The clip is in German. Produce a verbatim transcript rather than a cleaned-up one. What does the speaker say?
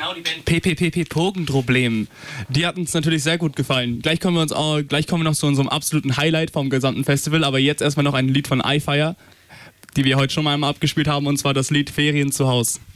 Genau, die Band P P P P Pogenproblem. Die hat uns natürlich sehr gut gefallen. Gleich kommen wir uns auch, gleich kommen wir noch zu unserem absoluten Highlight vom gesamten Festival, aber jetzt erstmal noch ein Lied von iFire, die wir heute schon mal einmal abgespielt haben, und zwar das Lied Ferien zu Haus.